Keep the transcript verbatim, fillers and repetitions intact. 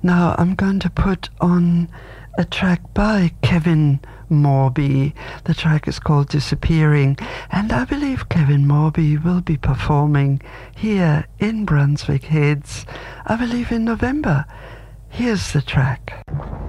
Now I'm going to put on a track by Kevin Morby. The track is called Disappearing, and I believe Kevin Morby will be performing here in Brunswick Heads, I believe in November. Here's the track.